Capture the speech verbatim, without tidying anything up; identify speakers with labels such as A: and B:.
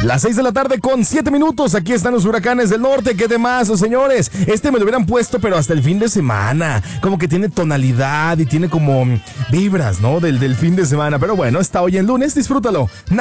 A: Las seis de la tarde con siete minutos. Aquí están los huracanes del norte. ¿Qué demás, señores? Este me lo hubieran puesto, pero hasta el fin de semana. Como que tiene tonalidad y tiene como vibras, ¿no? Del, del fin de semana. Pero bueno, está hoy en lunes. Disfrútalo.